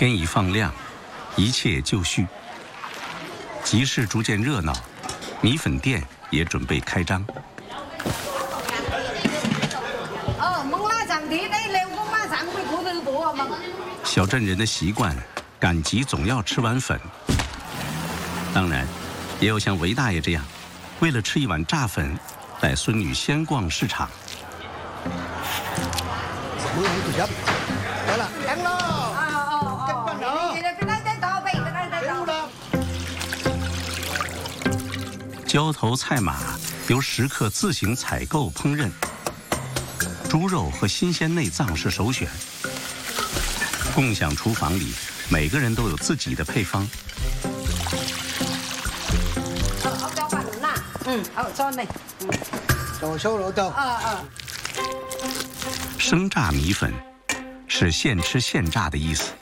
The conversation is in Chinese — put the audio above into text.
天一放亮，一切就绪。集市逐渐热闹，米粉店也准备开张。小镇人的习惯，赶集总要吃碗粉。当然，也有像韦大爷这样，为了吃一碗炸粉，带孙女先逛市场。 来了，等咯。 浇头菜码由食客自行采购烹饪，猪肉和新鲜内脏是首选。共享厨房里，每个人都有自己的配方。生炸米粉是现吃现炸的意思。